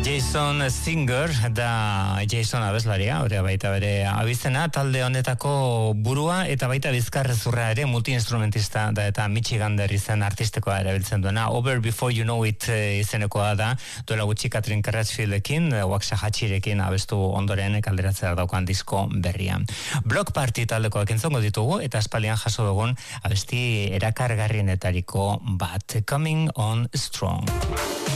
Jason Singer da Jason abeslaria, hori baita bere abizena, talde honetako burua eta baita bizkarrezurra ere multi-instrumentista da eta Michigander izen artistikoa erabiltzen duena. Over Before You Know It izenekoa da, duela gutxi Catherine Carratsfieldekin, Waxahachierekin abestu ondoren kalderatzea daukan disko berria. Block Party taldekoak entzongo ditugu eta aspaldian jaso dugun abesti erakargarrienetariko bat, Coming On Strong.